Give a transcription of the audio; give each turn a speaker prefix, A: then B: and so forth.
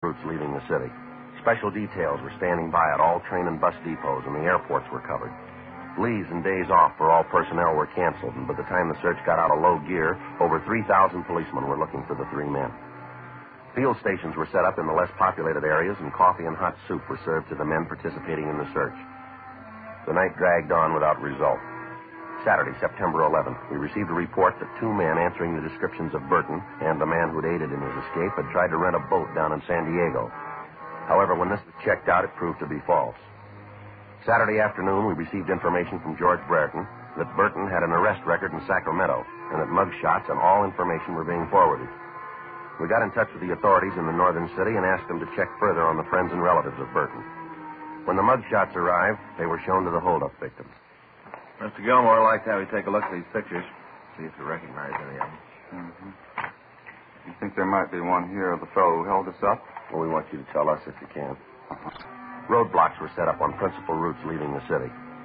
A: routes leaving the city. Special details were standing by at all train and bus depots, and the airports were covered. Leaves and days off for all personnel were canceled, and by the time the search got out of low gear, over 3,000 policemen were looking for the three men. Field stations were set up in the less populated areas, and coffee and hot soup were served to the men participating in the search. The night dragged on without result. Saturday, September 11th, we received a report that two men answering the descriptions of Burton and the man who'd aided in his escape had tried to rent a boat down in San Diego. However, when this was checked out, it proved to be false. Saturday afternoon, we received information from George Brereton that Burton had an arrest record in Sacramento and that mug shots and all information were being forwarded. We got in touch with the authorities in the northern city and asked them to check further on the friends and relatives of Burton. When the mug shots arrived, they were shown to the holdup victims.
B: Mr. Gilmore, I'd like to have you take a look at these pictures, see if you recognize any of them.
C: Mm-hmm. You think there might be one here of the fellow who held us up?
A: Well, we want you to tell us if you can. Roadblocks were set up on principal routes leaving the city.